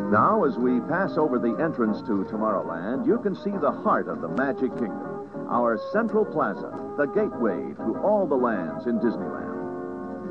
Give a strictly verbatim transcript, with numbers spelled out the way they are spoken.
Now, as we pass over the entrance to Tomorrowland, you can see the heart of the Magic Kingdom, our Central Plaza, the gateway to all the lands in Disneyland.